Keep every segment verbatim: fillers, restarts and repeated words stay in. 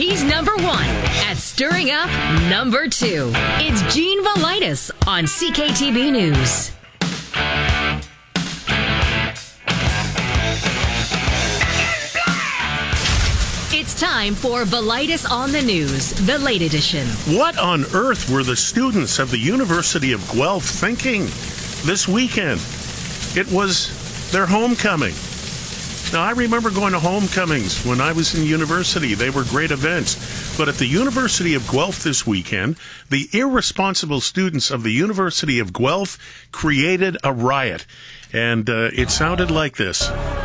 City's number one at stirring up number two. It's Gene Velitis on C K T B News. It's time for Velitis on the News, the late edition. What on earth were the students of the University of Guelph thinking this weekend? It was their homecoming. Now, I remember going to homecomings when I was in university. They were great events. But at the University of Guelph this weekend, the irresponsible students of the University of Guelph created a riot. And uh, it sounded like this.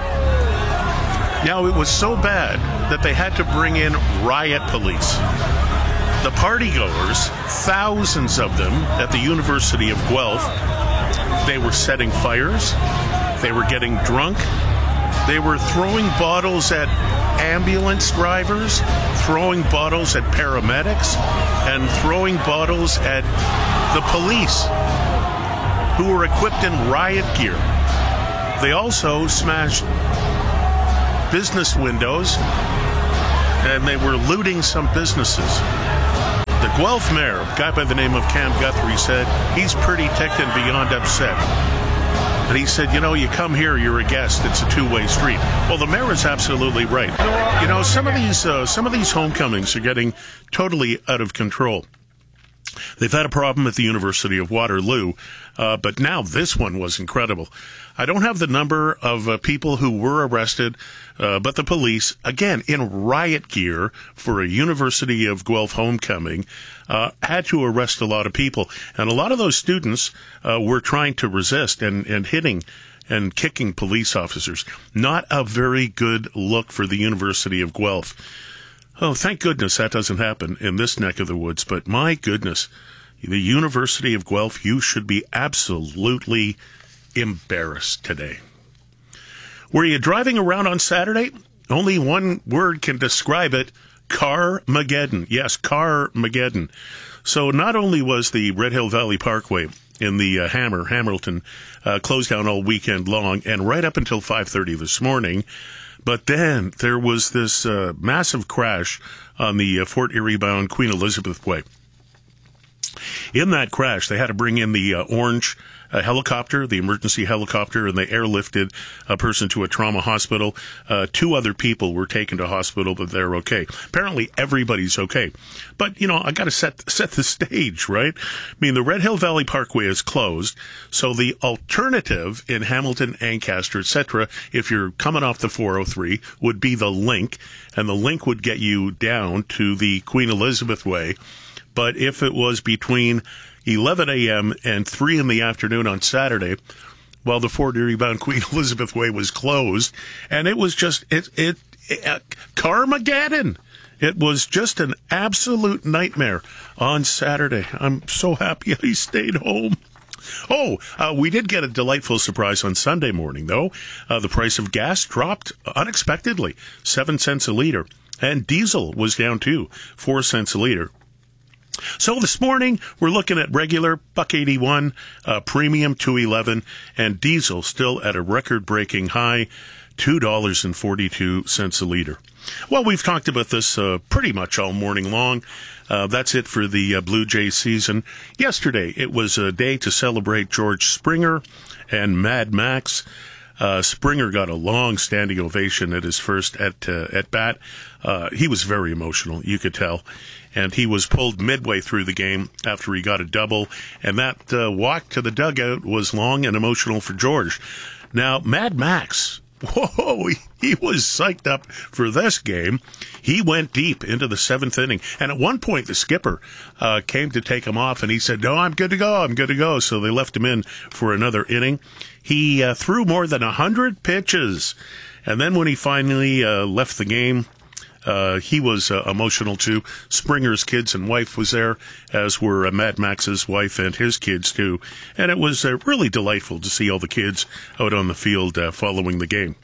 Now, it was so bad that they had to bring in riot police. The partygoers, thousands of them at the University of Guelph, they were setting fires. They were getting drunk. They were throwing bottles at ambulance drivers, throwing bottles at paramedics, and throwing bottles at the police who were equipped in riot gear. They also smashed business windows, and they were looting some businesses. The Guelph mayor, a guy by the name of Cam Guthrie, said he's pretty ticked and beyond upset. And he said, you know, you come here, you're a guest. It's a two-way street. Well, the mayor is absolutely right. You know, some of these uh, some of these homecomings are getting totally out of control. They've had a problem at the University of Waterloo, uh, but now this one was incredible. I don't have the number of uh, people who were arrested, uh, but the police, again, in riot gear for a University of Guelph homecoming, uh, had to arrest a lot of people. And a lot of those students uh, were trying to resist and, and hitting and kicking police officers. Not a very good look for the University of Guelph. Oh, thank goodness that doesn't happen in this neck of the woods. But my goodness, the University of Guelph, you should be absolutely embarrassed today. Were you driving around on Saturday? Only one word can describe it: Car-mageddon. Yes, Car-mageddon. So not only was the Red Hill Valley Parkway in the uh, Hammer, Hamilton, uh, closed down all weekend long and right up until five thirty this morning, but then there was this uh, massive crash on the uh, Fort Erie-bound Queen Elizabeth Way. In that crash, they had to bring in the uh, orange uh, helicopter, the emergency helicopter, and they airlifted a person to a trauma hospital. Uh, two other people were taken to hospital, but they're okay. Apparently, everybody's okay. But, you know, I got to set set the stage, right? I mean, the Red Hill Valley Parkway is closed, so the alternative in Hamilton, Ancaster, et cetera, if you're coming off the four oh three, would be the link, and the link would get you down to the Queen Elizabeth Way. But if it was between eleven a.m. and three in the afternoon on Saturday, well, the Fort Erie-bound Queen Elizabeth Way was closed, and it was just, it, it, it uh, Carmageddon. It was just an absolute nightmare on Saturday. I'm so happy I stayed home. Oh, uh, we did get a delightful surprise on Sunday morning, though. Uh, the price of gas dropped unexpectedly, seven cents a liter, and diesel was down too, four cents a liter. So this morning, we're looking at regular buck eighty-one, uh, premium two eleven, and diesel still at a record-breaking high, two dollars and forty-two cents a liter. Well, we've talked about this uh, pretty much all morning long. Uh, that's it for the uh, Blue Jays season. Yesterday, it was a day to celebrate George Springer and Mad Max. Uh, Springer got a long standing ovation at his first at uh, at bat. Uh, he was very emotional, you could tell. And he was pulled midway through the game after he got a double. And that uh, walk to the dugout was long and emotional for George. Now, Mad Max, whoa, he, he was psyched up for this game. He went deep into the seventh inning. And at one point, the skipper uh, came to take him off, and he said, no, I'm good to go, I'm good to go. So they left him in for another inning. He uh, threw more than one hundred pitches. And then when he finally uh, left the game, Uh, he was uh, emotional too. Springer's kids and wife was there, as were uh, Mad Max's wife and his kids too. And it was uh, really delightful to see all the kids out on the field uh, following the game.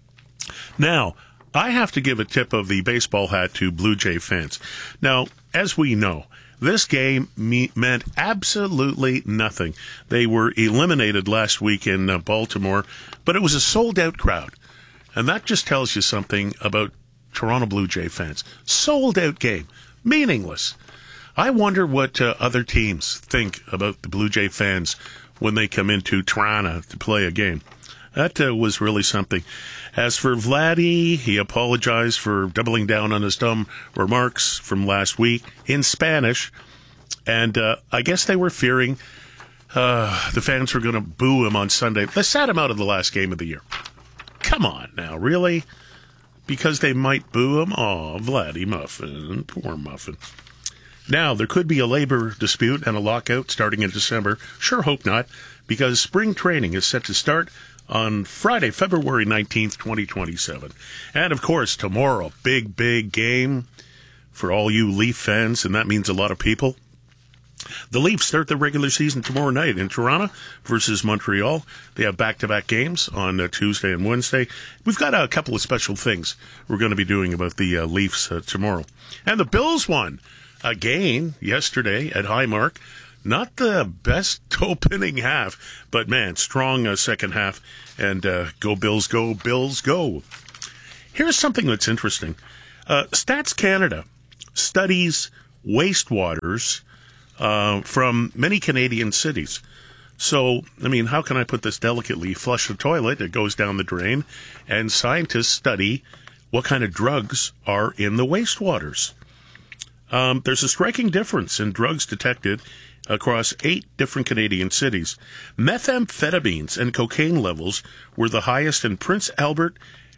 Now, I have to give a tip of the baseball hat to Blue Jay fans. Now, as we know, this game me- meant absolutely nothing. They were eliminated last week in uh, Baltimore, but it was a sold-out crowd. And that just tells you something about Toronto Blue Jay fans. Sold out game. Meaningless. I wonder what uh, other teams think about the Blue Jay fans when they come into Toronto to play a game. That uh, was really something. As for Vladdy, he apologized for doubling down on his dumb remarks from last week in Spanish. And uh, I guess they were fearing uh, the fans were going to boo him on Sunday. They sat him out of the last game of the year. Come on now, really? Because they might boo him? Oh, Vladdy Muffin, poor Muffin. Now, there could be a labor dispute and a lockout starting in December. Sure hope not, because spring training is set to start on Friday, February nineteenth, twenty twenty-seven. And, of course, tomorrow, big, big game for all you Leaf fans, and that means a lot of people. The Leafs start the regular season tomorrow night in Toronto versus Montreal. They have back-to-back games on uh, Tuesday and Wednesday. We've got a couple of special things we're going to be doing about the uh, Leafs uh, tomorrow. And the Bills won again yesterday at Highmark. Not the best opening half, but, man, strong uh, second half. And uh, go Bills, go Bills, go. Here's something that's interesting. Uh, Stats Canada studies wastewaters uh, from many Canadian cities. So, I mean, how can I put this delicately? Flush the toilet, it goes down the drain, and scientists study what kind of drugs are in the wastewaters. Um, there's a striking difference in drugs detected across eight different Canadian cities. Methamphetamines and cocaine levels were the highest in Prince Albert,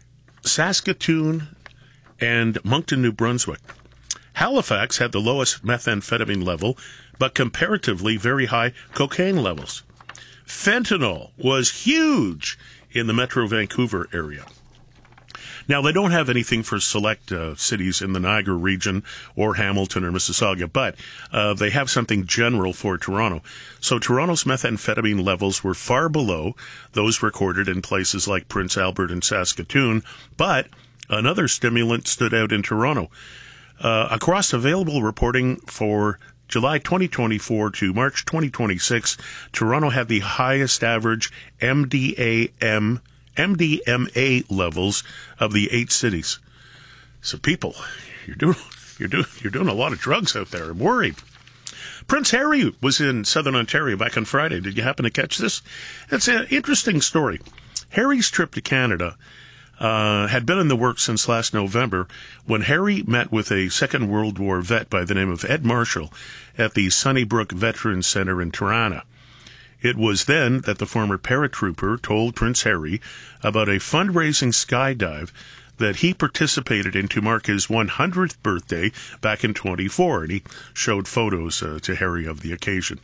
Saskatoon, and Moncton, New Brunswick. Halifax had the lowest methamphetamine level, but comparatively very high cocaine levels. Fentanyl was huge in the Metro Vancouver area. Now, they don't have anything for select uh, cities in the Niagara region or Hamilton or Mississauga, but uh, they have something general for Toronto. So Toronto's methamphetamine levels were far below those recorded in places like Prince Albert and Saskatoon, but another stimulant stood out in Toronto. Uh, across available reporting for July twenty twenty-four to March twenty twenty-six, Toronto had the highest average M D A M M D M A levels of the eight cities. So people, you're doing you're doing you're doing a lot of drugs out there. I'm worried. Prince Harry was in Southern Ontario back on Friday. Did you happen to catch this? It's an interesting story. Harry's trip to Canada uh, had been in the works since last November when Harry met with a Second World War vet by the name of Ed Marshall at the Sunnybrook Veterans Center in Toronto. It was then that the former paratrooper told Prince Harry about a fundraising skydive that he participated in to mark his one hundredth birthday back in twenty-four, and he showed photos uh, to Harry of the occasion.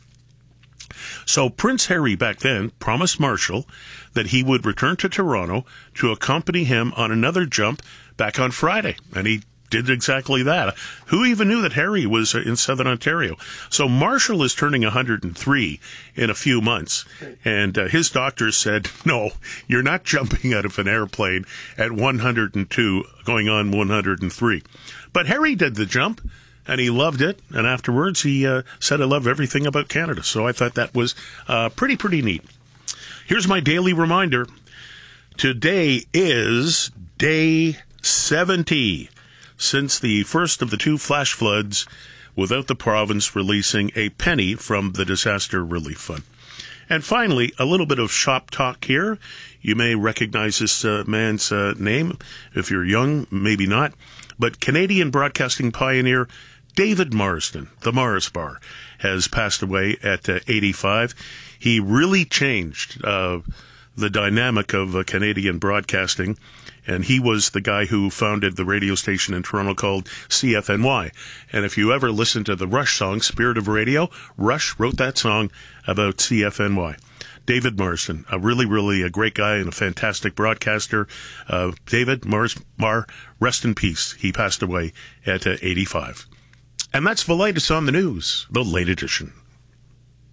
So Prince Harry back then promised Marshall that he would return to Toronto to accompany him on another jump back on Friday, and he did exactly that. Who even knew that Harry was in Southern Ontario? So Marshall is turning one hundred three in a few months, and uh, his doctor said, no, you're not jumping out of an airplane at one hundred two going on one hundred three. But Harry did the jump, and he loved it, and afterwards he uh, said, I love everything about Canada. So I thought that was uh, pretty, pretty neat. Here's my daily reminder. Today is day seventy. Since the first of the two flash floods without the province releasing a penny from the disaster relief fund. And finally, a little bit of shop talk here. You may recognize this uh, man's uh, name. If you're young, maybe not. But Canadian broadcasting pioneer David Marsden, the Mars Bar, has passed away at uh, eighty-five. He really changed uh, the dynamic of uh, Canadian broadcasting. And he was the guy who founded the radio station in Toronto called C F N Y. And if you ever listen to the Rush song, Spirit of Radio, Rush wrote that song about C F N Y. David Marsden, a really, really a great guy and a fantastic broadcaster. Uh, David Mars, Mar, rest in peace. He passed away at uh, eighty-five. And that's the latest on the news, the late edition.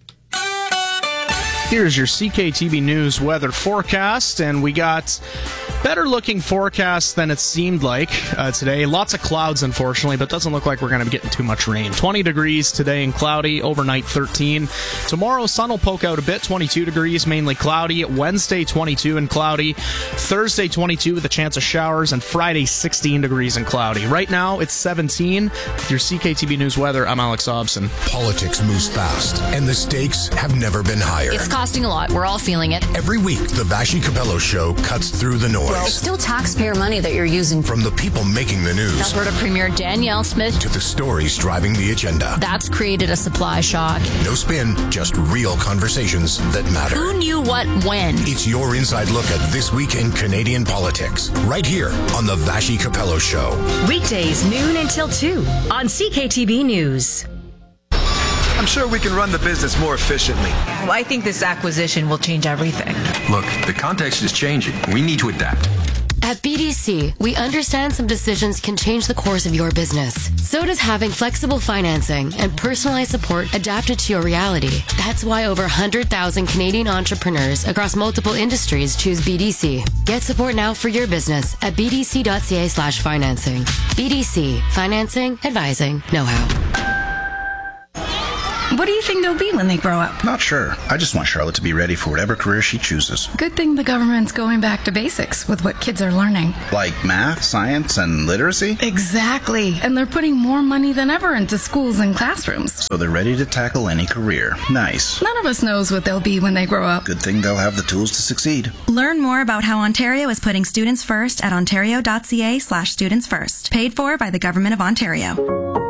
Here's your C K T B News weather forecast, and we got better looking forecast than it seemed like uh, today. Lots of clouds, unfortunately, but doesn't look like we're going to be getting too much rain. twenty degrees today and cloudy, overnight thirteen. Tomorrow, sun will poke out a bit, twenty-two degrees, mainly cloudy. Wednesday, twenty-two and cloudy. Thursday, twenty-two with a chance of showers, and Friday, sixteen degrees and cloudy. Right now, it's seventeen. With your C K T B News weather, I'm Alex Hobson. Politics moves fast, and the stakes have never been higher. It's costing a lot. We're all feeling it. Every week, the Vassy Capello Show cuts through the noise. Well, it's still taxpayer money that you're using. From the people making the news. Alberta Premier Danielle Smith. To the stories driving the agenda. That's created a supply shock. No spin, just real conversations that matter. Who knew what when? It's your inside look at this week in Canadian politics. Right here on the Vassy Capello Show. Weekdays, noon until two on C K T B News. I'm sure we can run the business more efficiently. Well, I think this acquisition will change everything. Look, the context is changing. We need to adapt. At B D C, we understand some decisions can change the course of your business. So does having flexible financing and personalized support adapted to your reality. That's why over one hundred thousand Canadian entrepreneurs across multiple industries choose B D C. Get support now for your business at bdc.ca slash financing. B D C, financing, advising, know-how. What do you think they'll be when they grow up? Not sure. I just want Charlotte to be ready for whatever career she chooses. Good thing the government's going back to basics with what kids are learning. Like math, science, and literacy? Exactly. And they're putting more money than ever into schools and classrooms. So they're ready to tackle any career. Nice. None of us knows what they'll be when they grow up. Good thing they'll have the tools to succeed. Learn more about how Ontario is putting students first at ontario.ca slash students first. Paid for by the Government of Ontario.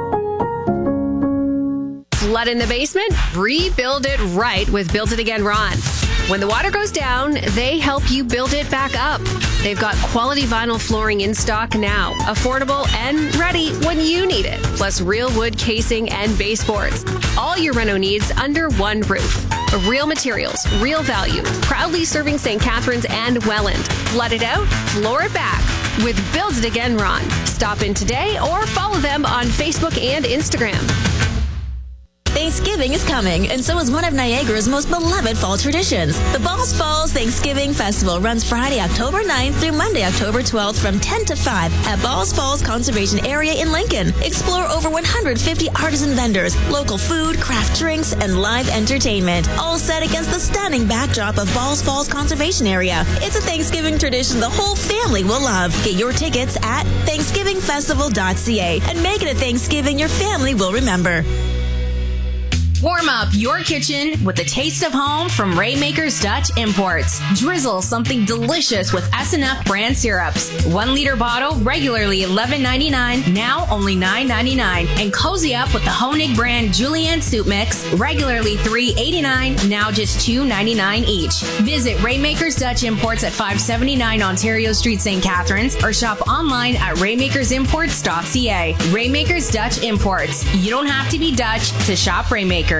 Flood in the basement? Rebuild it right with Build It Again Ron. When the water goes down, they help you build it back up. They've got quality vinyl flooring in stock now, affordable and ready when you need it. Plus real wood casing and baseboards. All your reno needs under one roof. Real materials, real value. Proudly serving Saint Catharines and Welland. Flood it out, floor it back with Build It Again Ron. Stop in today or follow them on Facebook and Instagram. Thanksgiving is coming, and so is one of Niagara's most beloved fall traditions. The Balls Falls Thanksgiving Festival runs Friday, October ninth through Monday, October twelfth from ten to five at Balls Falls Conservation Area in Lincoln. Explore over one hundred fifty artisan vendors, local food, craft drinks, and live entertainment, all set against the stunning backdrop of Balls Falls Conservation Area. It's a Thanksgiving tradition the whole family will love. Get your tickets at thanksgiving festival dot c a and make it a Thanksgiving your family will remember. Warm up your kitchen with the taste of home from Raymaker's Dutch Imports. Drizzle something delicious with S and F brand syrups. One liter bottle, regularly eleven ninety-nine, now only nine ninety-nine. And cozy up with the Honig brand Julienne Soup Mix, regularly three eighty-nine, now just two ninety-nine each. Visit Raymaker's Dutch Imports at five seventy-nine Ontario Street, Saint Catharines, or shop online at raymakers imports dot c a. Raymaker's Dutch Imports. You don't have to be Dutch to shop Raymaker.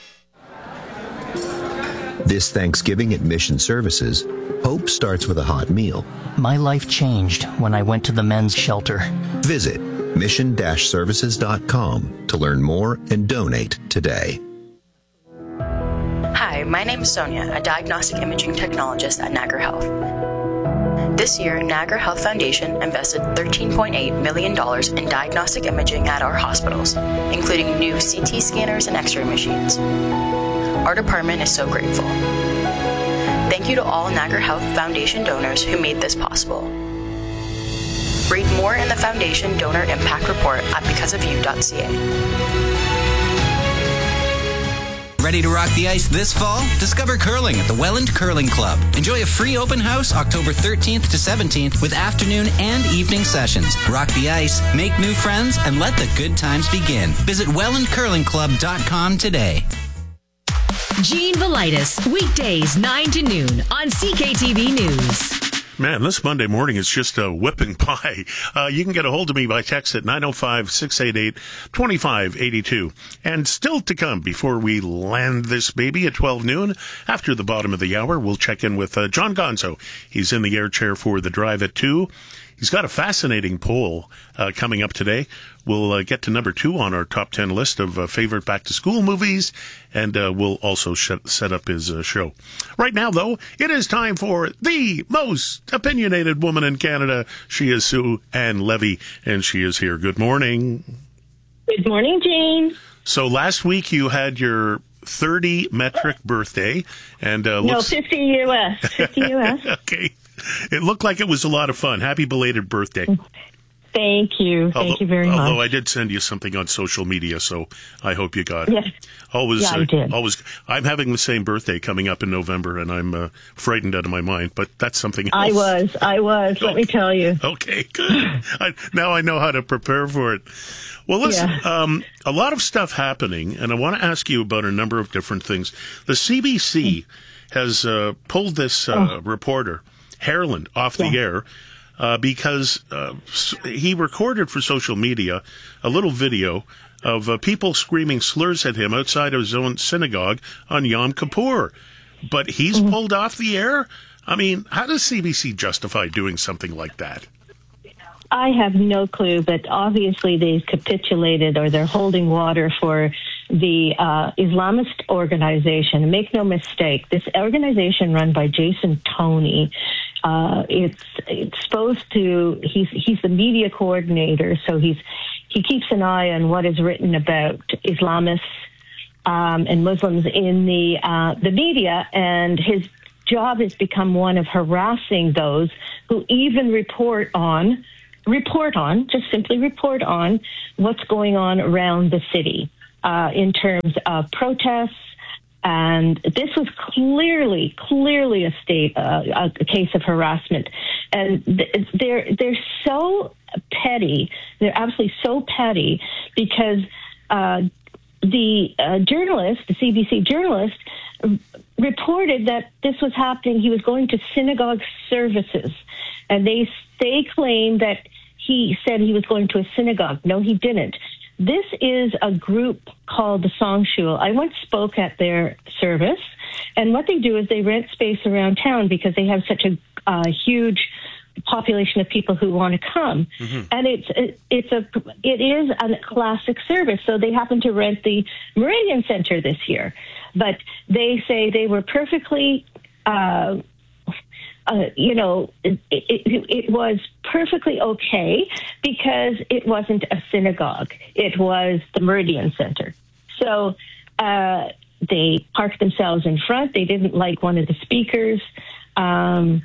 This Thanksgiving at Mission Services, hope starts with a hot meal. My life changed when I went to the men's shelter. Visit mission dash services dot com to learn more and donate today. Hi, my name is Sonia, a diagnostic imaging technologist at Niagara Health. This year, Niagara Health Foundation invested thirteen point eight million dollars in diagnostic imaging at our hospitals, including new C T scanners and X-ray machines. Our department is so grateful. Thank you to all Niagara Health Foundation donors who made this possible. Read more in the Foundation Donor Impact Report at because of you dot c a. Ready to rock the ice this fall? Discover curling at the Welland Curling Club. Enjoy a free open house October thirteenth to seventeenth with afternoon and evening sessions. Rock the ice, make new friends, and let the good times begin. Visit welland curling club dot com today. Gene Velitis, weekdays nine to noon on C K T V News. Man, this Monday morning is just a whipping pie. Uh, you can get a hold of me by text at nine oh five, six eight eight, two five eight two. And still to come before we land this baby at twelve noon, after the bottom of the hour, we'll check in with uh, John Gonzo. He's in the air chair for The Drive at two. He's got a fascinating poll uh, coming up today. We'll uh, get to number two on our top ten list of uh, favorite back-to-school movies, and uh, we'll also sh- set up his uh, show. Right now, though, it is time for the most opinionated woman in Canada. She is Sue Ann Levy, and she is here. Good morning. Good morning, Jane. So last week you had your thirty metric birthday, and uh, no, looks... fifty U S fifty U S Okay. It looked like it was a lot of fun. Happy belated birthday. Thank you. Thank although, you very much. Although I did send you something on social media, so I hope you got it. Yes. Always, yeah, I uh, did. Always, I'm having the same birthday coming up in November, and I'm uh, frightened out of my mind, but that's something else. I was. I was. Okay. Let me tell you. Okay, good. I, now I know how to prepare for it. Well, listen, yeah. um, a lot of stuff happening, and I want to ask you about a number of different things. The C B C has uh, pulled this uh, oh. reporter, Harland, off yeah. the air uh, because uh, he recorded for social media a little video of uh, people screaming slurs at him outside of his own synagogue on Yom Kippur. But he's mm-hmm. pulled off the air? I mean, how does C B C justify doing something like that? I have no clue, but obviously they've capitulated or they're holding water for the uh, Islamist organization. Make no mistake, this organization run by Jason Toney, uh, it's it's supposed to, he's he's the media coordinator, so he's he keeps an eye on what is written about Islamists um, and Muslims in the uh, the media, and his job has become one of harassing those who even report on report on, just simply report on what's going on around the city uh, in terms of protests. And this was clearly, clearly a state, uh, a case of harassment. And they're, they're so petty. They're absolutely so petty because uh, the uh, journalist, the C B C journalist, reported that this was happening. He was going to synagogue services, and they they claim that he said he was going to a synagogue. No, he didn't. This is a group called the Song Shul. I once spoke at their service, and what they do is they rent space around town because they have such a uh, huge population of people who want to come. Mm-hmm. And it's it, it's a it is a classic service. So they happen to rent the Meridian Center this year, but they say they were perfectly. Uh, Uh, you know, it, it, it was perfectly okay because it wasn't a synagogue. It was the Meridian Center. So uh, they parked themselves in front. They didn't like one of the speakers, um,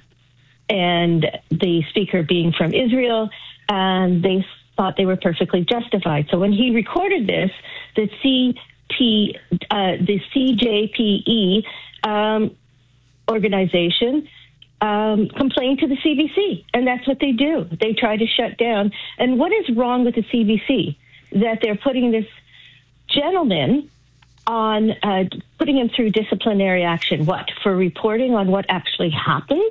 and the speaker being from Israel, and they thought they were perfectly justified. So when he recorded this, the C T, uh, the C J P E um, organization Um, complain to the C B C, and that's what they do. They try to shut down. And what is wrong with the C B C? That they're putting this gentleman on, uh, putting him through disciplinary action. What, for reporting on what actually happened?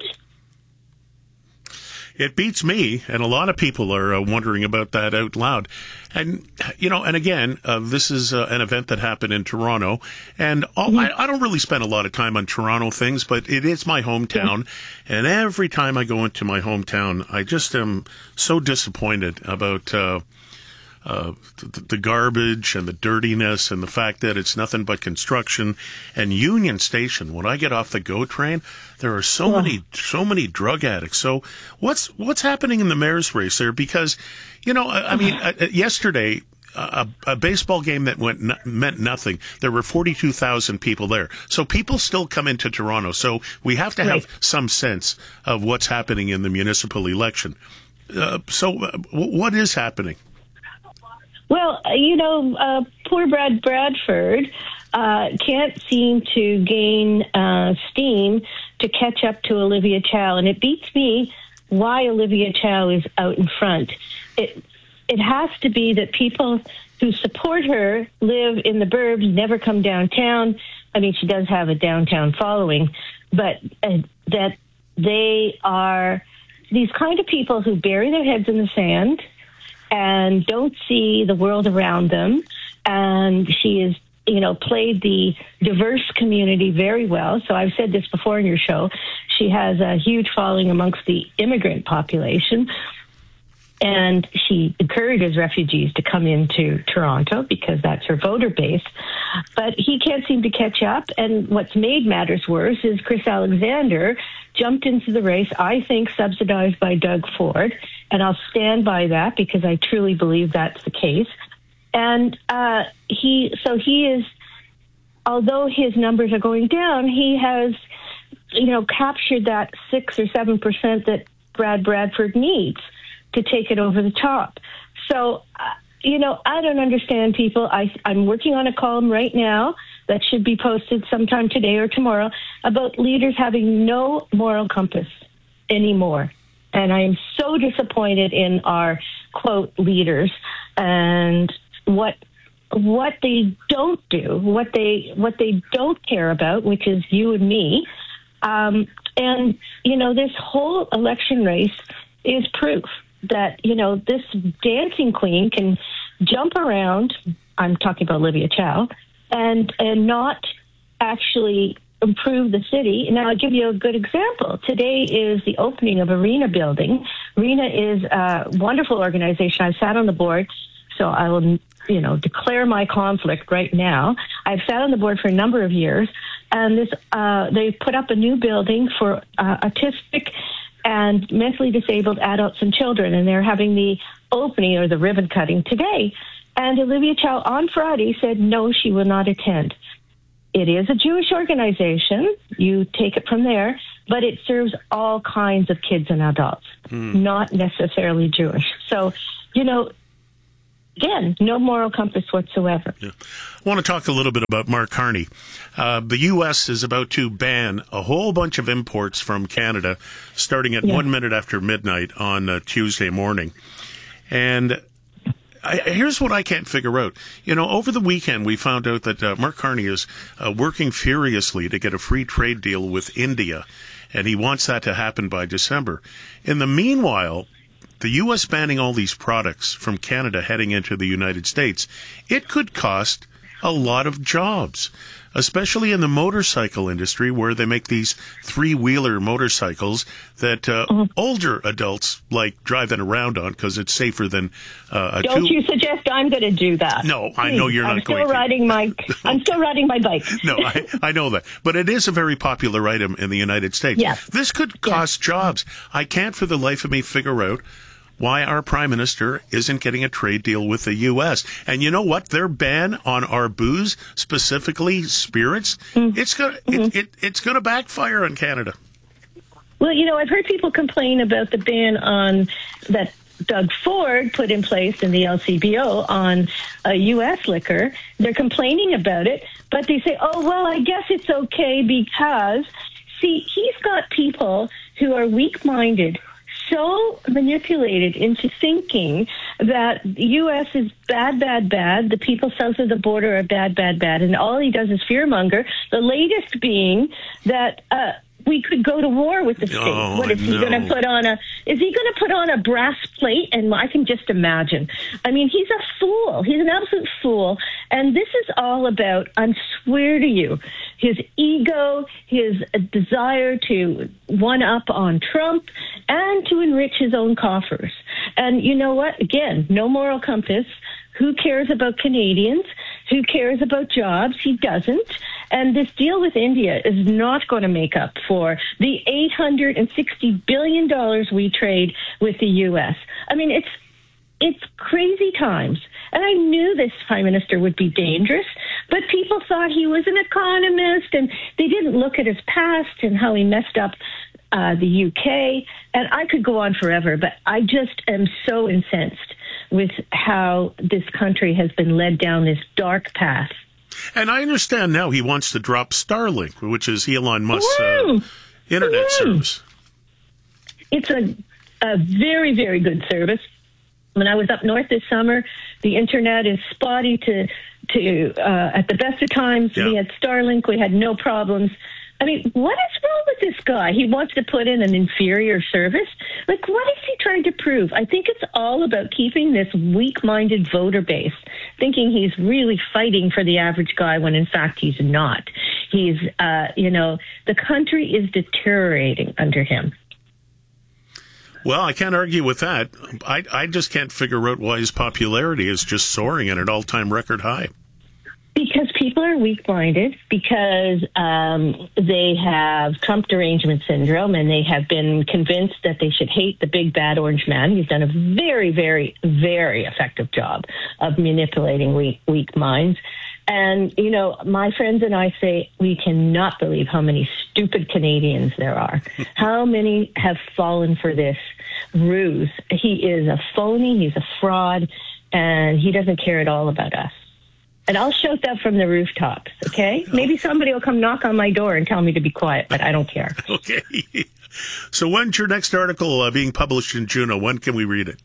It beats me, and a lot of people are uh, wondering about that out loud. And, you know, and again, uh, this is uh, an event that happened in Toronto, and all, mm-hmm. I, I don't really spend a lot of time on Toronto things, but it is my hometown, mm-hmm. and every time I go into my hometown, I just am so disappointed about uh, uh, the, the garbage and the dirtiness and the fact that it's nothing but construction. And Union Station, when I get off the GO train, there are so oh. many, so many drug addicts. So what's what's happening in the mayor's race there? Because, you know, I, I mean, uh, yesterday, a, a baseball game that went no, meant nothing. There were forty-two thousand people there. So people still come into Toronto. So we have to have right. some sense of what's happening in the municipal election. Uh, so uh, what is happening? Well, you know, uh, poor Brad Bradford uh, can't seem to gain uh, steam to catch up to Olivia Chow. And it beats me why Olivia Chow is out in front. It, it has to be that people who support her live in the burbs, never come downtown. I mean, she does have a downtown following, but uh, that they are these kind of people who bury their heads in the sand and don't see the world around them. And she is, you know, played the diverse community very well. So I've said this before in your show. She has a huge following amongst the immigrant population. And she encourages refugees to come into Toronto because that's her voter base. But he can't seem to catch up. And what's made matters worse is Chris Alexander jumped into the race, I think subsidized by Doug Ford. And I'll stand by that because I truly believe that's the case. And uh, he, so he is, although his numbers are going down, he has, you know, captured that six or seven percent that Brad Bradford needs to take it over the top. So, uh, you know, I don't understand people. I, I'm working on a column right now that should be posted sometime today or tomorrow about leaders having no moral compass anymore. And I am so disappointed in our, quote, leaders and what what they don't do, what they what they don't care about, which is you and me. Um, and, you know, this whole election race is proof that, you know, this dancing queen can jump around, I'm talking about Olivia Chow, and and not actually improve the city. Now, I'll give you a good example. Today is the opening of Arena Building. Arena is a wonderful organization. I've sat on the board, so I will, you know, declare my conflict right now. I've sat on the board for a number of years, and this uh, they put up a new building for uh, autistic and mentally disabled adults and children, and they're having the opening or the ribbon cutting today. And Olivia Chow on Friday said no, she will not attend. It is a Jewish organization. You take it from there, but it serves all kinds of kids and adults, mm. not necessarily Jewish. So, you know, again, no moral compass whatsoever. Yeah. I want to talk a little bit about Mark Carney. Uh, the U S is about to ban a whole bunch of imports from Canada starting at yeah. one minute after midnight on uh, Tuesday morning. And I, here's what I can't figure out. You know, over the weekend, we found out that uh, Mark Carney is uh, working furiously to get a free trade deal with India, and he wants that to happen by December. In the meanwhile, the U S banning all these products from Canada heading into the United States, it could cost a lot of jobs, especially in the motorcycle industry where they make these three-wheeler motorcycles that uh, mm-hmm. older adults like driving around on because it's safer than uh, a Don't two- you suggest I'm going to do that? No, I know you're I'm not going still to. Riding my, I'm still riding my bike. No, I, I know that. But it is a very popular item in the United States. Yes. This could cost yes. jobs. I can't for the life of me figure out why our prime minister isn't getting a trade deal with the U S. And you know what? Their ban on our booze, specifically spirits, mm-hmm. it's going mm-hmm. it, it, it's going to backfire on Canada. Well, you know, I've heard people complain about the ban on that Doug Ford put in place in the L C B O on uh, U S liquor. They're complaining about it, but they say, oh, well, I guess it's okay because, see, he's got people who are weak-minded, so manipulated into thinking that the U S is bad, bad, bad. The people south of the border are bad, bad, bad. And all he does is fearmonger. The latest being that uh, we could go to war with the state. Oh, what is he no. going to put on a? Is he going to put on a brass plate? And I can just imagine. I mean, he's a fool. He's an absolute fool. And this is all about, I swear to you, his ego, his desire to one up on Trump, and to enrich his own coffers. And you know what? Again, no moral compass. Who cares about Canadians? Who cares about jobs? He doesn't. And this deal with India is not going to make up for the eight hundred sixty billion dollars we trade with the U S. I mean, it's it's crazy times. And I knew this prime minister would be dangerous, but people thought he was an economist, and they didn't look at his past and how he messed up uh, the U K. And I could go on forever, but I just am so incensed with how this country has been led down this dark path. And I understand now he wants to drop Starlink, which is Elon Musk's uh, internet Mm. service. It's a, a very, very good service. When I was up north this summer, the internet is spotty to, to uh, at the best of times. Yeah. We had Starlink. We had no problems. I mean, what is wrong with this guy? He wants to put in an inferior service. Like, what is he trying to prove? I think it's all about keeping this weak-minded voter base, thinking he's really fighting for the average guy when, in fact, he's not. He's, uh, you know, the country is deteriorating under him. Well, I can't argue with that. I, I just can't figure out why his popularity is just soaring at an all-time record high. Because people are weak-minded, because um, they have Trump derangement syndrome, and they have been convinced that they should hate the big bad orange man. He's done a very, very, very effective job of manipulating weak, weak minds. And, you know, my friends and I say we cannot believe how many stupid Canadians there are. How many have fallen for this ruse? He is a phony, he's a fraud, and he doesn't care at all about us. And I'll shout that from the rooftops, okay? Maybe somebody will come knock on my door and tell me to be quiet, but I don't care. Okay. So when's your next article uh, being published in Juno? When can we read it?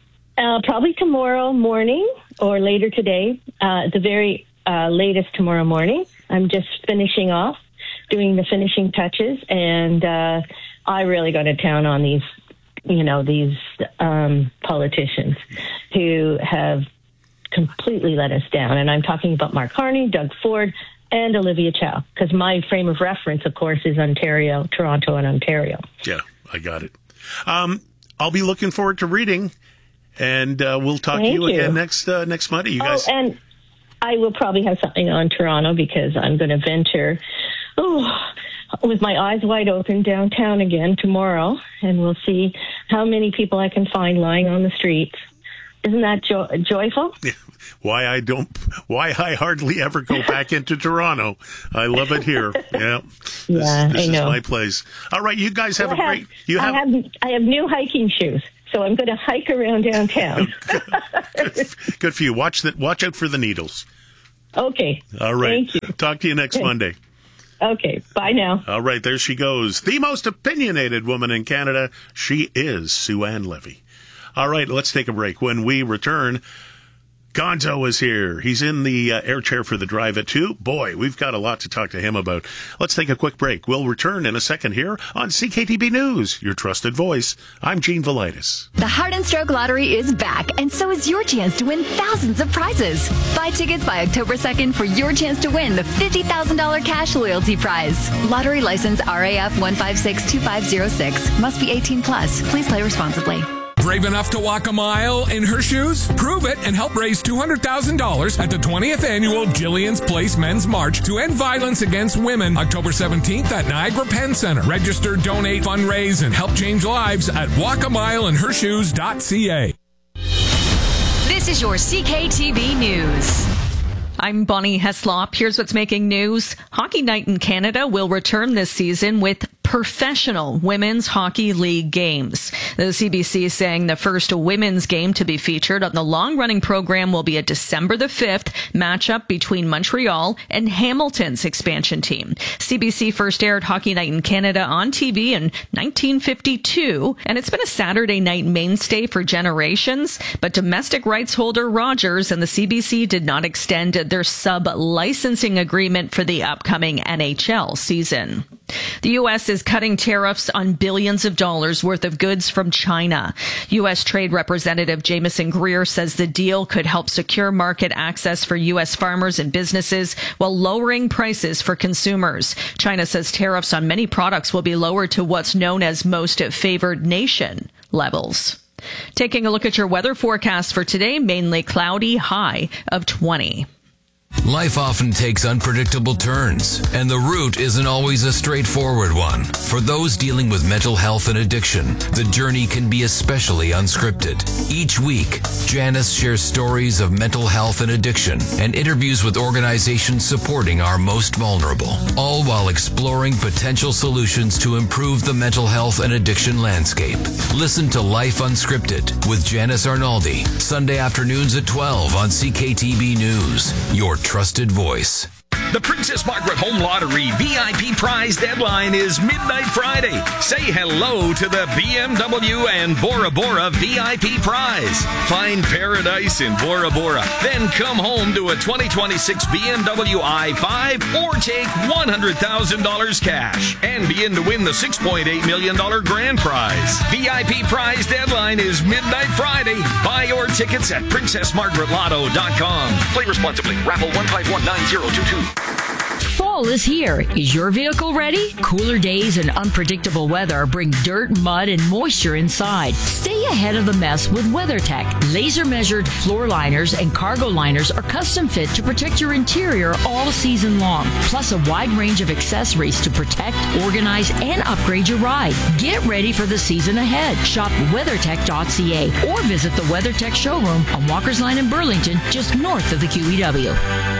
Uh, probably tomorrow morning or later today, uh, the very uh, latest tomorrow morning. I'm just finishing off, doing the finishing touches, and uh, I really go to town on these, you know, these um, politicians who have completely let us down. And I'm talking about Mark Carney, Doug Ford, and Olivia Chow, because my frame of reference, of course, is Ontario, Toronto, and Ontario. Yeah, I got it. Um, I'll be looking forward to reading, and uh, we'll talk Thank to you, you. again next uh, next Monday. You guys. Oh, and I will probably have something on Toronto, because I'm going to venture oh, with my eyes wide open downtown again tomorrow, and we'll see how many people I can find lying on the streets. Isn't that jo- joyful? Why I don't, why I hardly ever go back into Toronto. I love it here. Yeah, this, yeah, this I know. is my place. All right, you guys have well, a I great. You have, I have, I have new hiking shoes, so I'm going to hike around downtown. good, good for you. Watch that. Watch out for the needles. Okay. All right. Thank you. Talk to you next Okay. Monday. Okay. Bye now. All right, there she goes. The most opinionated woman in Canada. She is Sue-Ann Levy. All right, let's take a break. When we return, Gonzo is here. He's in the uh, air chair for the drive at two. Boy, we've got a lot to talk to him about. Let's take a quick break. We'll return in a second here on C K T B News, your trusted voice. I'm Gene Velitis. The Heart and Stroke Lottery is back, and so is your chance to win thousands of prizes. Buy tickets by October second for your chance to win the fifty thousand dollars cash loyalty prize. Lottery license R A F one five six two five zero six. Must be eighteen plus. Please play responsibly. Brave enough to walk a mile in her shoes? Prove it and help raise two hundred thousand dollars at the twentieth Annual Jillian's Place Men's March to End Violence Against Women, October seventeenth at Niagara Penn Center. Register, donate, fundraise, and help change lives at walk a mile in her shoes dot c a. This is your C K T B News. I'm Bonnie Heslop. Here's what's making news. Hockey Night in Canada will return this season with professional women's hockey league games. The C B C is saying the first women's game to be featured on the long-running program will be a December the fifth matchup between Montreal and Hamilton's expansion team. C B C first aired Hockey Night in Canada on T V in nineteen fifty-two, and it's been a Saturday night mainstay for generations, but domestic rights holder Rogers and the C B C did not extend their sub-licensing agreement for the upcoming N H L season. The U S is cutting tariffs on billions of dollars worth of goods from China. U S Trade Representative Jameson Greer says the deal could help secure market access for U S farmers and businesses while lowering prices for consumers. China says tariffs on many products will be lowered to what's known as most favored nation levels. Taking a look at your weather forecast for today, mainly cloudy, high of twenty. Life often takes unpredictable turns, and the route isn't always a straightforward one. For those dealing with mental health and addiction, the journey can be especially unscripted. Each week, Janice shares stories of mental health and addiction and interviews with organizations supporting our most vulnerable, all while exploring potential solutions to improve the mental health and addiction landscape. Listen to Life Unscripted with Janice Arnaldi, Sunday afternoons at twelve on C K T B News, your trusted voice. The Princess Margaret Home Lottery V I P prize deadline is midnight Friday. Say hello to the B M W and Bora Bora V I P prize. Find paradise in Bora Bora. Then come home to a twenty twenty-six B M W i five or take one hundred thousand dollars cash and begin to win the six point eight million dollars grand prize. V I P prize deadline is midnight Friday. Buy your tickets at princess margaret lotto dot com. Play responsibly. Raffle one five one nine zero two two. Fall is here. Is your vehicle ready? Cooler days and unpredictable weather bring dirt, mud, and moisture inside. Stay ahead of the mess with WeatherTech. Laser-measured floor liners and cargo liners are custom fit to protect your interior all season long. Plus a wide range of accessories to protect, organize, and upgrade your ride. Get ready for the season ahead. Shop weathertech dot c a or visit the WeatherTech showroom on Walker's Line in Burlington, just north of the Q E W.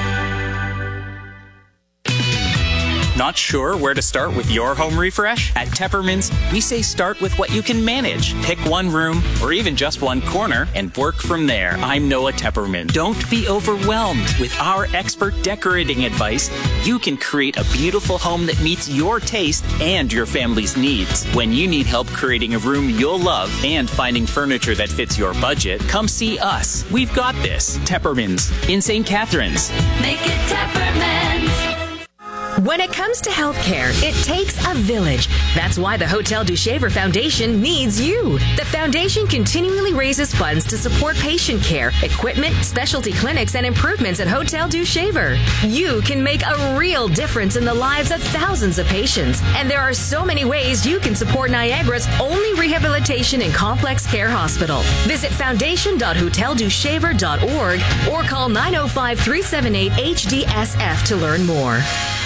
Not sure where to start with your home refresh? At Tepperman's, we say start with what you can manage. Pick one room or even just one corner and work from there. I'm Noah Tepperman. Don't be overwhelmed. With our expert decorating advice, you can create a beautiful home that meets your taste and your family's needs. When you need help creating a room you'll love and finding furniture that fits your budget, come see us. We've got this. Tepperman's in Saint Catharines. Make it Tepperman's. When it comes to healthcare, it takes a village. That's why the Hotel du Shaver Foundation needs you. The foundation continually raises funds to support patient care, equipment, specialty clinics, and improvements at Hotel du Shaver. You can make a real difference in the lives of thousands of patients. And there are so many ways you can support Niagara's only rehabilitation and complex care hospital. Visit foundation dot hotel du shaver dot org or call nine oh five, three seven eight, H D S F to learn more.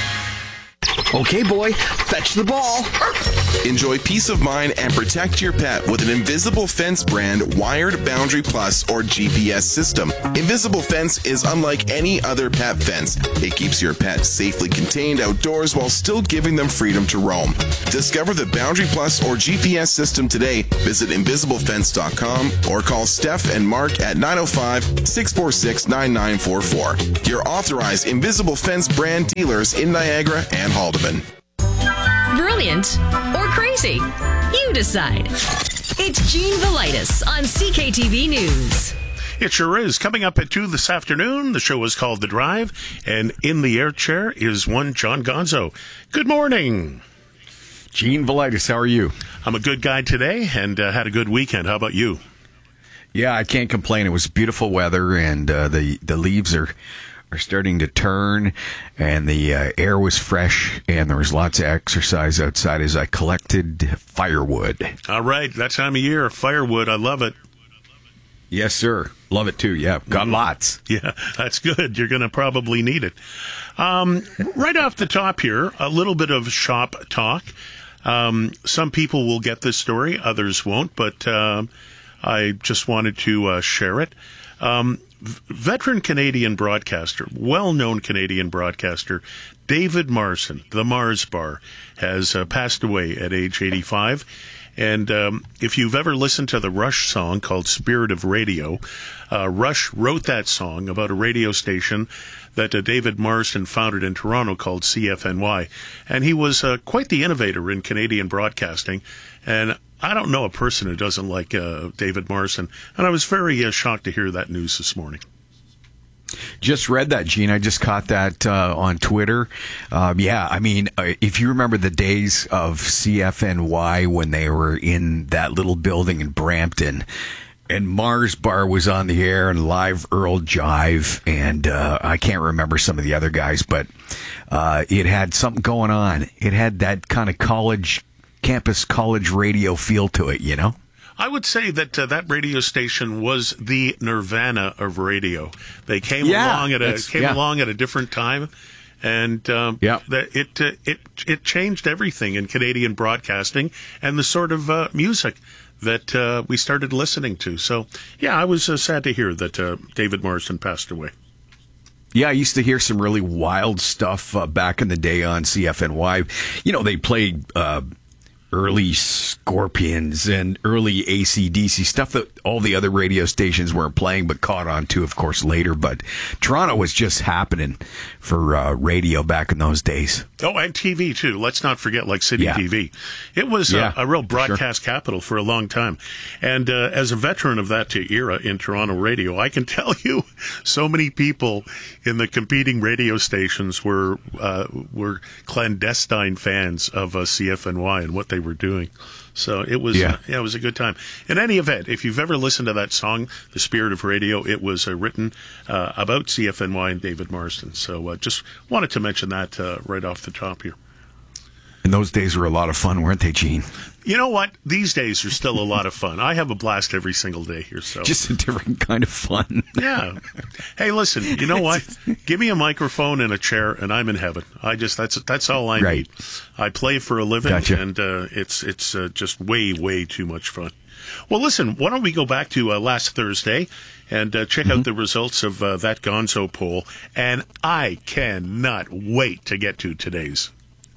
Okay, boy, fetch the ball. Enjoy peace of mind and protect your pet with an Invisible Fence brand wired Boundary Plus or G P S system. Invisible Fence is unlike any other pet fence. It keeps your pet safely contained outdoors while still giving them freedom to roam. Discover the Boundary Plus or G P S system today. Visit invisible fence dot com or call Steph and Mark at nine oh five, six four six, nine nine four four. Your authorized Invisible Fence brand dealers in Niagara and Haldeman. Brilliant or crazy? You decide. It's Gene Velitis on C K T V News. It sure is. Coming up at two this afternoon, the show is called The Drive, and in the air chair is one John Gonzo. Good morning. Gene Velitis, how are you? I'm a good guy today and uh, had a good weekend. How about you? Yeah, I can't complain. It was beautiful weather, and uh, the, the leaves are... are starting to turn, and the uh, air was fresh, and there was lots of exercise outside as I collected firewood. All right, that time of year, firewood, I love it. Yes, sir. Love it, too. Yeah, got mm. lots. Yeah, that's good. You're going to probably need it. Um, right off the top here, a little bit of shop talk. Um, some people will get this story, others won't, but uh, I just wanted to uh, share it. Um, veteran Canadian broadcaster, well-known Canadian broadcaster, David Marson, the Mars Bar, has uh, passed away at age eighty-five. And um, if you've ever listened to the Rush song called Spirit of Radio, uh, Rush wrote that song about a radio station that uh, David Marson founded in Toronto called C F N Y. And he was uh, quite the innovator in Canadian broadcasting. And I don't know a person who doesn't like uh, David Marson. And I was very uh, shocked to hear that news this morning. Just read that, Gene. I just caught that uh, on Twitter. Um, yeah, I mean, uh, if you remember the days of C F N Y when they were in that little building in Brampton, and Mars Bar was on the air, and Live Earl Jive, and uh, I can't remember some of the other guys, but uh, it had something going on. It had that kind of college, campus college radio feel to it, you know? I would say that uh, that radio station was the Nirvana of radio. They came yeah, along at a came yeah. along at a different time, and um, yeah. that it uh, it it changed everything in Canadian broadcasting and the sort of uh, music that uh, we started listening to. So, yeah, I was uh, sad to hear that uh, David Marson passed away. Yeah, I used to hear some really wild stuff uh, back in the day on C F N Y. You know, they played Uh, early Scorpions and early A C D C stuff that all the other radio stations weren't playing, but caught on to, of course, later. But Toronto was just happening for uh, radio back in those days. Oh, and T V, too. Let's not forget, like City yeah. T V. It was yeah, a, a real broadcast sure. capital for a long time. And uh, as a veteran of that era in Toronto radio, I can tell you so many people in the competing radio stations were uh, were clandestine fans of uh, C F N Y and what they were doing. So it was, Yeah. uh, yeah, it was a good time. In any event, if you've ever listened to that song, "The Spirit of Radio," it was uh, written uh, about C F N Y and David Marsden. So uh, just wanted to mention that uh, right off the top here. And those days were a lot of fun, weren't they, Gene? You know what? These days are still a lot of fun. I have a blast every single day here. So Just a different kind of fun. yeah. Hey, listen. You know what? Give me a microphone and a chair, and I'm in heaven. I just that's that's all I Right. need. I play for a living, Gotcha. and uh, it's it's uh, just way way too much fun. Well, listen. Why don't we go back to uh, last Thursday and uh, check Mm-hmm. out the results of uh, that Gonzo poll? And I cannot wait to get to today's.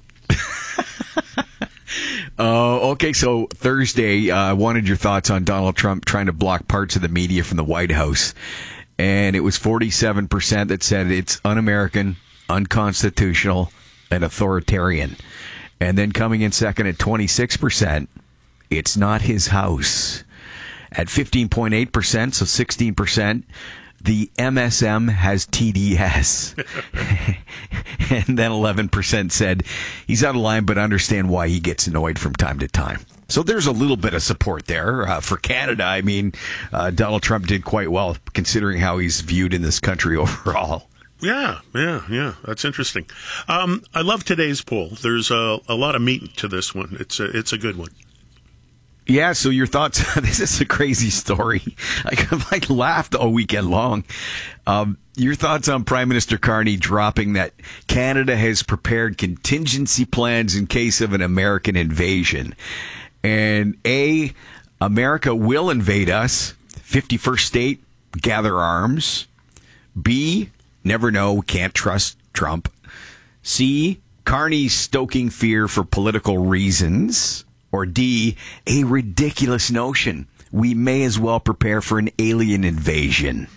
Uh, okay, so Thursday, I uh, wanted your thoughts on Donald Trump trying to block parts of the media from the White House. And it was forty-seven percent that said it's un-American, unconstitutional, and authoritarian. And then coming in second at twenty-six percent, it's not his house. At fifteen point eight percent, so sixteen percent, the M S M has T D S. And then eleven percent said he's out of line, but understand why he gets annoyed from time to time. So there's a little bit of support there uh, for Canada. I mean, uh, Donald Trump did quite well considering how he's viewed in this country overall. Yeah, yeah, yeah. That's interesting. Um, I love today's poll. There's a, a lot of meat to this one. It's a, it's a good one. Yeah, so your thoughts? This is a crazy story. I, I laughed all weekend long. Um, your thoughts on Prime Minister Carney dropping that Canada has prepared contingency plans in case of an American invasion. And A, America will invade us. fifty-first state, gather arms. B, never know, can't trust Trump. C, Carney's stoking fear for political reasons. Or D, a ridiculous notion. We may as well prepare for an alien invasion.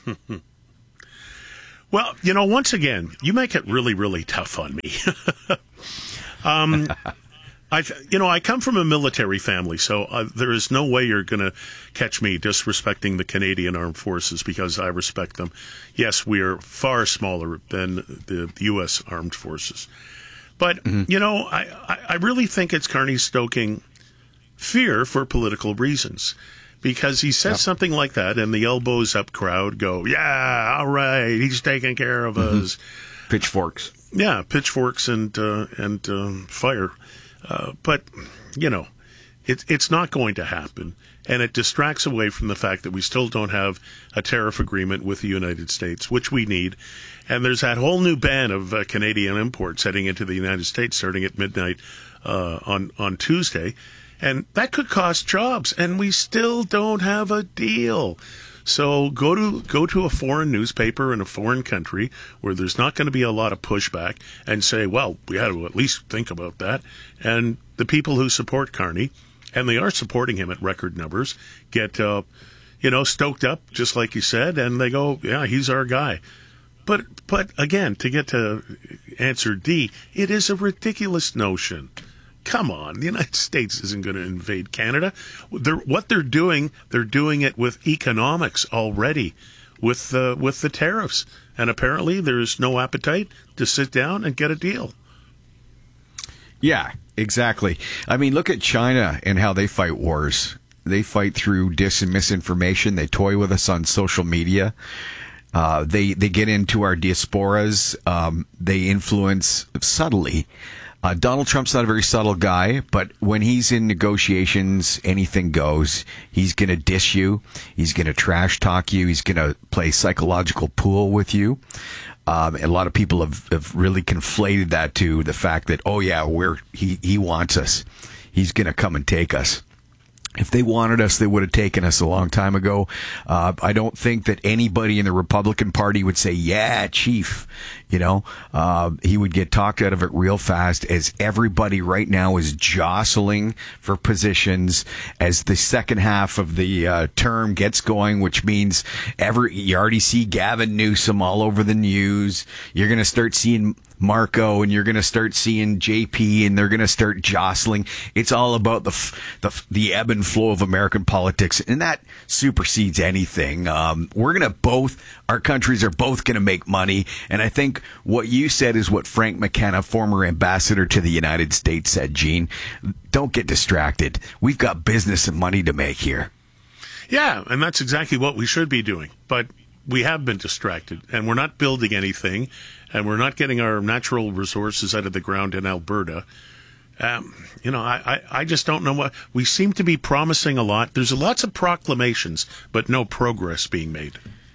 Well, you know, once again, you make it really, really tough on me. um, I, you know, I come from a military family, so uh, there is no way you're going to catch me disrespecting the Canadian Armed Forces because I respect them. Yes, we are far smaller than the U S Armed Forces. But, mm-hmm. you know, I, I, I really think it's Carney stoking fear for political reasons. Because he says yep. something like that, and the elbows up crowd go, yeah, all right, he's taking care of mm-hmm. us. Pitchforks. Yeah, pitchforks and uh, and um, fire. Uh, but, you know, it, it's not going to happen. And it distracts away from the fact that we still don't have a tariff agreement with the United States, which we need. And there's that whole new ban of uh, Canadian imports heading into the United States starting at midnight uh, on, on Tuesday. And that could cost jobs, and we still don't have a deal. So go to go to a foreign newspaper in a foreign country where there's not going to be a lot of pushback and say, well, we had to at least think about that. And the people who support Carney, and they are supporting him at record numbers, get, uh, you know, stoked up, just like you said, and they go, yeah, he's our guy. But, but again, to get to answer D, it is a ridiculous notion. Come on, the United States isn't going to invade Canada. They're, what they're doing, they're doing it with economics already, with uh, with the tariffs. And apparently there's no appetite to sit down and get a deal. Yeah, exactly. I mean, look at China and how they fight wars. They fight through dis and misinformation. They toy with us on social media. Uh, they, they get into our diasporas. Um, they influence subtly. Uh, Donald Trump's not a very subtle guy, but when he's in negotiations, anything goes. He's going to dish you. He's going to trash talk you. He's going to play psychological pool with you. Um, and a lot of people have, have really conflated that to the fact that, oh, yeah, we're he, he wants us. He's going to come and take us. If they wanted us, they would have taken us a long time ago. Uh, I don't think that anybody in the Republican Party would say, yeah, chief. You know, uh, he would get talked out of it real fast as everybody right now is jostling for positions as the second half of the uh, term gets going, which means every, you already see Gavin Newsom all over the news. You're going to start seeing Marco, and you're going to start seeing J P, and they're going to start jostling. It's all about the f- the f- the ebb and flow of American politics, and that supersedes anything. Um, we're going to both, our countries are both going to make money, and I think what you said is what Frank McKenna, former ambassador to the United States, said, Gene. Don't get distracted. We've got business and money to make here. Yeah, and that's exactly what we should be doing. But we have been distracted, and we're not building anything, and we're not getting our natural resources out of the ground in Alberta. Um, you know, I, I, I just don't know what... We seem to be promising a lot. There's lots of proclamations, but no progress being made.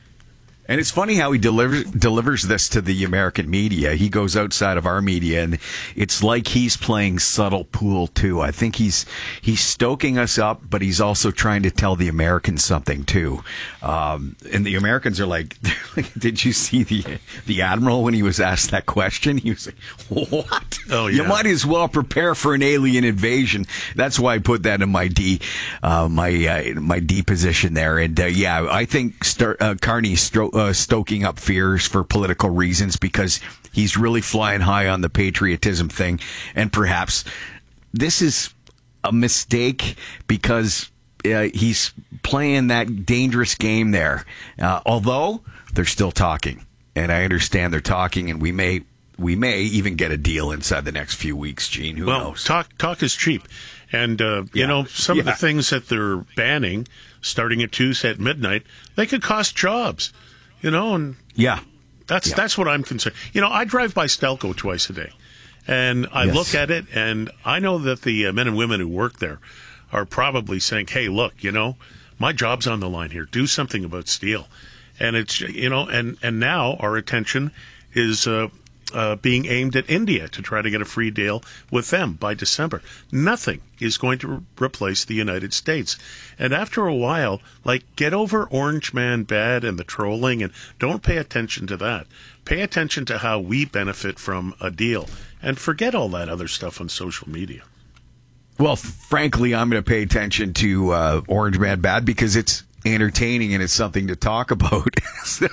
And it's funny how he delivers delivers this to the American media. He goes outside of our media, and it's like he's playing subtle pool too. I think he's he's stoking us up, but he's also trying to tell the Americans something too. Um, and the Americans are like, "Did you see the the admiral when he was asked that question? He was like, what? Oh yeah. You might as well prepare for an alien invasion." That's why I put that in my D uh, my uh, my D position there. And uh, yeah, I think Star- uh, Carney's stroke. Uh, stoking up fears for political reasons because he's really flying high on the patriotism thing. And perhaps this is a mistake because uh, he's playing that dangerous game there. Uh, although they're still talking, and I understand they're talking, and we may we may even get a deal inside the next few weeks, Gene. Who well, knows? Talk talk is cheap. And, uh, yeah. you know, some yeah. of the things that they're banning, starting at Tuesday at midnight, they could cost jobs. You know, and yeah, that's yeah. that's what I'm concerned. You know, I drive by Stelco twice a day, and I yes. look at it, and I know that the uh, men and women who work there are probably saying, "Hey, look, you know, my job's on the line here. Do something about steel." And it's you know, and and now our attention is uh, uh, being aimed at India to try to get a free deal with them by December. Nothing is going to re- replace the United States. And after a while, like, get over Orange Man Bad and the trolling, and don't pay attention to that. Pay attention to how we benefit from a deal, and forget all that other stuff on social media. Well, frankly, I'm going to pay attention to uh, Orange Man Bad because it's entertaining and it's something to talk about. so,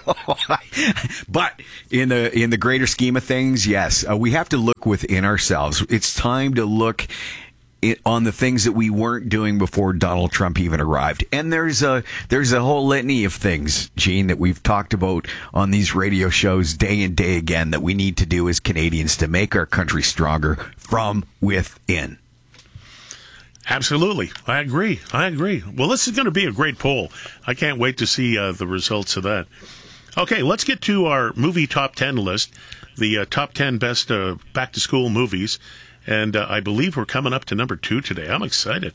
but in the in the greater scheme of things, yes, uh, we have to look within ourselves. It's time to look it, on the things that we weren't doing before Donald Trump even arrived. And there's a there's a whole litany of things, Gene, that we've talked about on these radio shows day and day again that we need to do as Canadians to make our country stronger from within. Absolutely. I agree. I agree. Well, this is going to be a great poll. I can't wait to see uh, the results of that. Okay, let's get to our movie top ten list, the uh, top ten best uh, back-to-school movies. And uh, I believe we're coming up to number two today. I'm excited.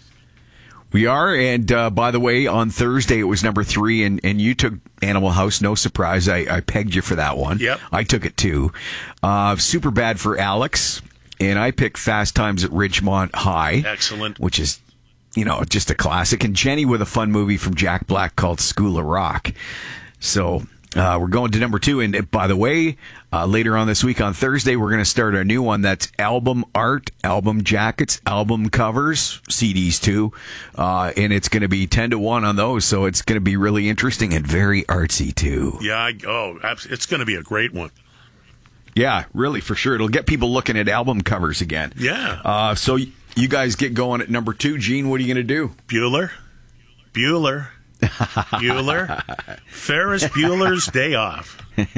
We are, and uh, by the way, on Thursday it was number three, and, and you took Animal House. No surprise, I, I pegged you for that one. Yep. I took it too. Uh, super bad for Alex, and I picked Fast Times at Ridgemont High. Excellent. Which is, you know, just a classic. And Jenny with a fun movie from Jack Black called School of Rock. So uh, we're going to number two. And by the way, uh, later on this week on Thursday, we're going to start our new one. That's album art, album jackets, album covers, C Ds too. Uh, and it's going to be ten to one on those. So it's going to be really interesting and very artsy too. Yeah. I, oh, it's going to be a great one. Yeah, really, for sure. It'll get people looking at album covers again. Yeah. Uh, so you guys get going at number two. Gene, what are you going to do? Bueller. Bueller. Bueller. Ferris Bueller's Day Off.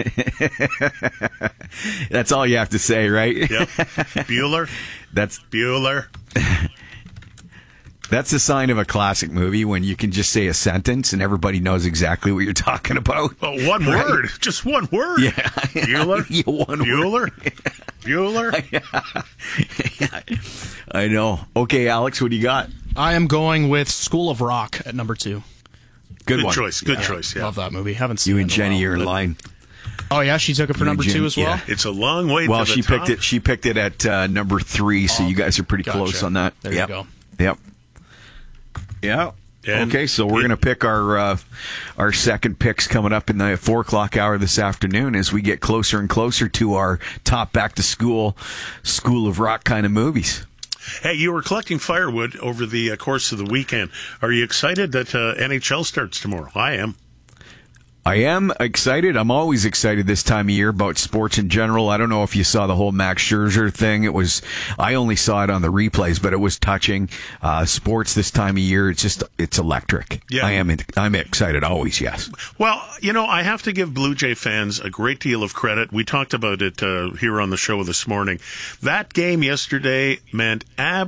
That's all you have to say, right? Yep. Bueller. That's Bueller. That's a sign of a classic movie when you can just say a sentence and everybody knows exactly what you're talking about. Oh, one right? word. Just one word. Yeah. Bueller. yeah, one Bueller. Bueller. Bueller. I know. Okay, Alex, what do you got? I am going with School of Rock at number two. Good, Good one. choice. Good yeah, choice. Yeah. Love that movie. Haven't seen you it and in Jenny a while, are in but... line. Oh yeah, she took it for you number Jen, two as well. Yeah, it's a long way. Well, to the she top. picked it. She picked it at uh, number three, so oh, you guys are pretty gotcha. close on that. There yep. you go. Yep. Yeah. And okay, so we're going to pick our uh, our second picks coming up in the four o'clock hour this afternoon as we get closer and closer to our top back to school School of Rock kind of movies. Hey, you were collecting firewood over the uh, course of the weekend. Are you excited that uh, N H L starts tomorrow? I am. I am excited. I'm always excited this time of year about sports in general. I don't know if you saw the whole Max Scherzer thing. It was, I only saw it on the replays, but it was touching. Uh, sports this time of year, it's just, it's electric. Yeah. I am, I'm excited always, yes. Well, you know, I have to give Blue Jay fans a great deal of credit. We talked about it uh, here on the show this morning. That game yesterday meant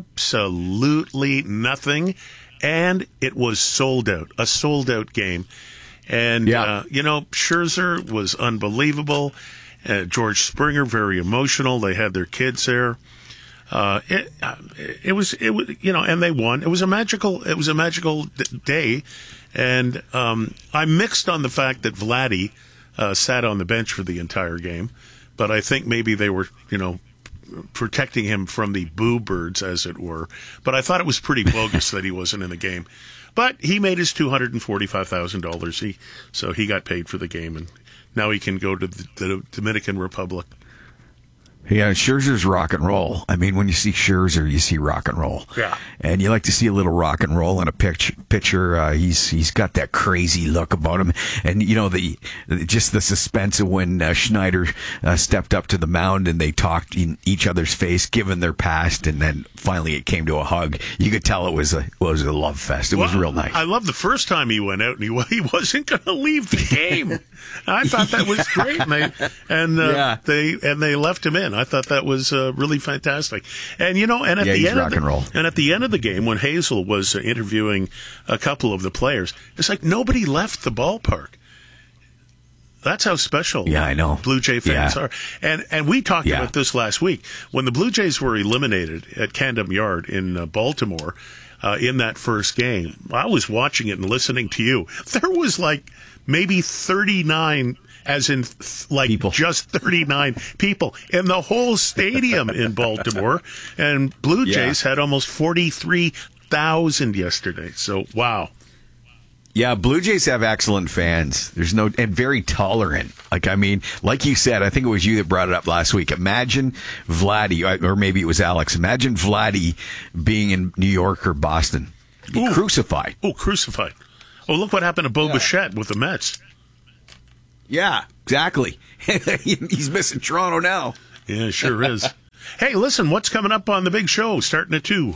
absolutely nothing, and it was sold out, a sold out game. And, yeah. uh, you know, Scherzer was unbelievable. Uh, George Springer, very emotional. They had their kids there. Uh, it, uh, it was, it was, you know, and they won. It was a magical, it was a magical d- day. And, um, I'm mixed on the fact that Vladdy, uh, sat on the bench for the entire game. But I think maybe they were, you know, protecting him from the boo birds, as it were. But I thought it was pretty bogus that he wasn't in the game. But he made his two hundred forty-five thousand dollars, he, so he got paid for the game, and now he can go to the, the Dominican Republic. Yeah, Scherzer's rock and roll. I mean, when you see Scherzer, you see rock and roll. Yeah. And you like to see a little rock and roll in a pitch, pitcher. Uh, he's he's got that crazy look about him. And, you know, the just the suspense of when uh, Schneider uh, stepped up to the mound and they talked in each other's face, given their past, and then finally it came to a hug. You could tell it was a was a love fest. It well, was real nice. I love the first time he went out and he, he wasn't going to leave the game. I thought that was great. And, they, and, uh, yeah. they, and they left him in. I thought that was uh, really fantastic. And, you know, and at yeah, the he's end rock of the, and roll. And at the end of the game, when Hazel was uh, interviewing a couple of the players, it's like nobody left the ballpark. That's how special yeah, I know. Blue Jay fans yeah. are. And and we talked yeah. about this last week. When the Blue Jays were eliminated at Camden Yard in uh, Baltimore uh, in that first game, I was watching it and listening to you. There was like maybe thirty-nine, as in like people. just thirty-nine people in the whole stadium in Baltimore. And Blue Jays yeah. had almost forty-three thousand yesterday. So, wow. Yeah, Blue Jays have excellent fans. There's no, and very tolerant. Like, I mean, like you said, I think it was you that brought it up last week. Imagine Vladdy, or maybe it was Alex. Imagine Vladdy being in New York or Boston. Be Ooh. crucified. Oh, crucified. Oh, look what happened to Bo yeah. Bichette with the Mets. Yeah, exactly. He's missing Toronto now. Yeah, sure is. Hey, listen, what's coming up on the big show starting at two?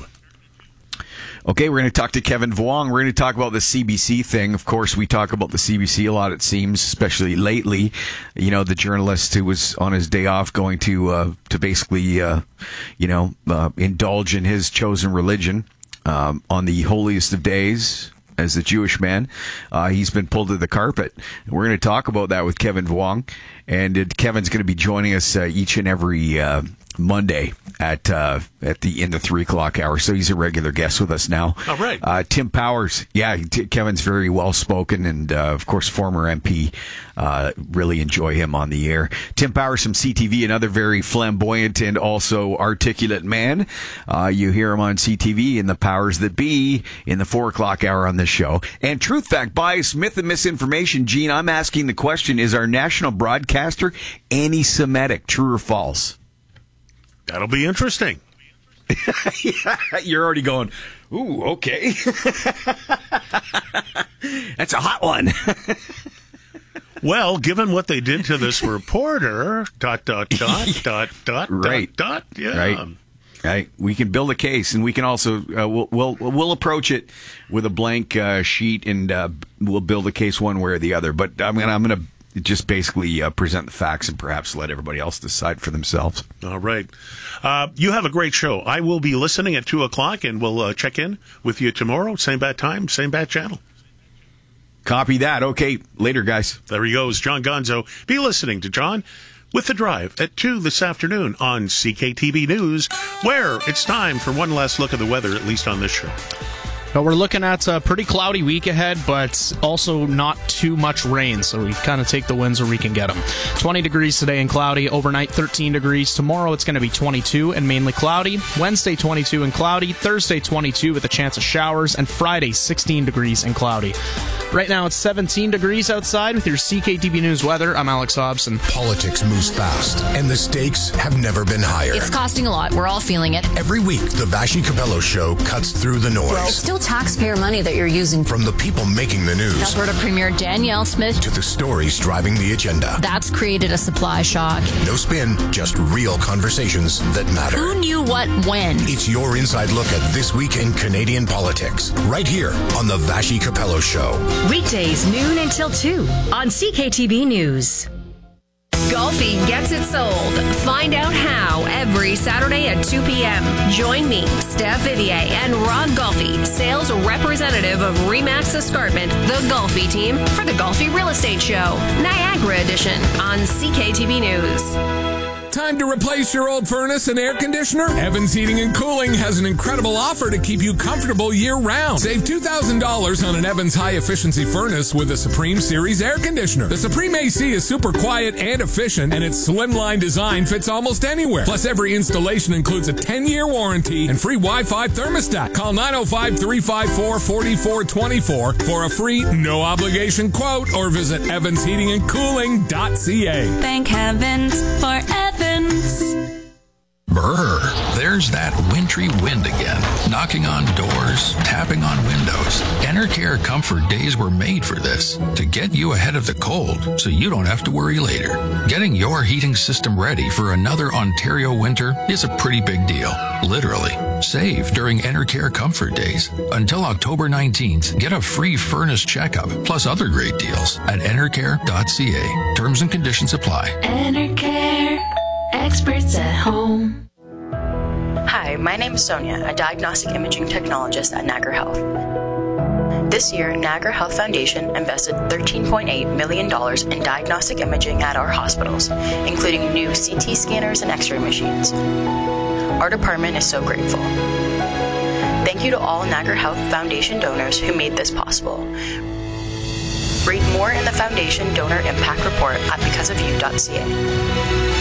Okay, we're going to talk to Kevin Vuong. We're going to talk about the C B C thing. Of course, we talk about the C B C a lot, it seems, especially lately. You know, the journalist who was on his day off going to uh, to basically, uh, you know, uh, indulge in his chosen religion um, on the holiest of days as the Jewish man. Uh, he's been pulled to the carpet. We're going to talk about that with Kevin Vuong. And uh, Kevin's going to be joining us uh, each and every uh, Monday at uh, at the in the three o'clock hour. So he's a regular guest with us now. All right. Uh, Tim Powers, yeah, T- Kevin's very well spoken, and uh, of course former M P. Uh, really enjoy him on the air. Tim Powers from C T V, another very flamboyant and also articulate man. Uh, you hear him on C T V in the Powers That Be in the four o'clock hour on this show. And Truth, Fact, Bias, Myth, and Misinformation. Gene, I'm asking the question: is our national broadcaster anti-Semitic? True or false? That'll be interesting. Yeah, you're already going, ooh, okay. That's a hot one. Well, given what they did to this reporter, dot, dot, dot, dot, dot, right. dot, dot, yeah. Right. Right. We can build a case, and we can also, uh, we'll, we'll, we'll approach it with a blank uh, sheet, and uh, we'll build a case one way or the other. But I'm going to, I'm going to, just basically uh, present the facts and perhaps let everybody else decide for themselves. All right. Uh, you have a great show. I will be listening at two o'clock, and we'll uh, check in with you tomorrow. Same bat time, same bat channel. Copy that. Okay. Later, guys. There he goes, John Gonzo. Be listening to John with The Drive at two this afternoon on C K T B News, where it's time for one last look at the weather, at least on this show. But we're looking at a pretty cloudy week ahead, but also not too much rain, so we kind of take the winds where we can get them. twenty degrees today and cloudy. Overnight, thirteen degrees. Tomorrow, it's going to be twenty-two and mainly cloudy. Wednesday, twenty-two and cloudy. Thursday, twenty-two with a chance of showers. And Friday, sixteen degrees and cloudy. Right now it's seventeen degrees outside with your C K T B News weather. I'm Alex Hobson. Politics moves fast, and the stakes have never been higher. It's costing a lot. We're all feeling it. Every week, the Vashi Capello Show cuts through the noise. Well, it's still taxpayer money that you're using. From the people making the news. Alberta Premier Danielle Smith. To the stories driving the agenda. That's created a supply shock. No spin, just real conversations that matter. Who knew what when? It's your inside look at this week in Canadian politics. Right here on the Vashi Capello Show. Weekdays noon until two on C K T B News. Golfi gets it sold. Find out how every Saturday at two p.m. Join me, Steph Vivier, and Ron Golfi, sales representative of Remax Escarpment, the Golfi team, for the Golfi Real Estate Show, Niagara Edition, on C K T B News. Time to replace your old furnace and air conditioner? Evans Heating and Cooling has an incredible offer to keep you comfortable year-round. Save two thousand dollars on an Evans high-efficiency furnace with a Supreme Series air conditioner. The Supreme A C is super quiet and efficient, and its slimline design fits almost anywhere. Plus, every installation includes a ten-year warranty and free Wi-Fi thermostat. Call nine oh five, three five four, four four two four for a free, no-obligation quote, or visit evans heating and cooling dot c a. Thank heavens for Evans. Brr, there's that wintry wind again, knocking on doors, tapping on windows. Enercare Comfort Days were made for this, to get you ahead of the cold so you don't have to worry later. Getting your heating system ready for another Ontario winter is a pretty big deal, literally. Save during Enercare Comfort Days. Until October nineteenth, get a free furnace checkup, plus other great deals at enercare dot c a. Terms and conditions apply. Enercare, experts at home. Hi, my name is Sonia, a diagnostic imaging technologist at Niagara Health. This year, Niagara Health Foundation invested thirteen point eight million dollars in diagnostic imaging at our hospitals, including new C T scanners and X-ray machines. Our department is so grateful. Thank you to all Niagara Health Foundation donors who made this possible. Read more in the Foundation Donor Impact Report at because of you dot c a.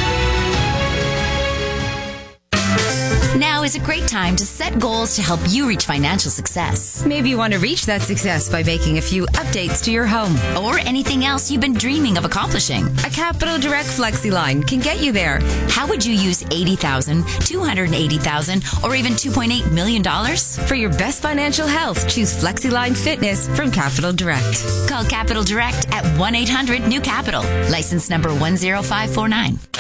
Now is a great time to set goals to help you reach financial success. Maybe you want to reach that success by making a few updates to your home. Or anything else you've been dreaming of accomplishing. A Capital Direct Flexi line can get you there. How would you use eighty thousand dollars, two hundred eighty thousand dollars, or even two point eight million dollars? For your best financial health, choose FlexiLine Fitness from Capital Direct. Call Capital Direct at one eight hundred new capital. License number one zero five four nine.